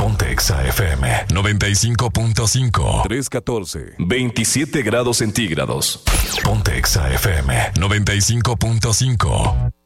Ponte Exa FM 95.5. 314. 27 grados centígrados. Ponte Exa FM 95.5.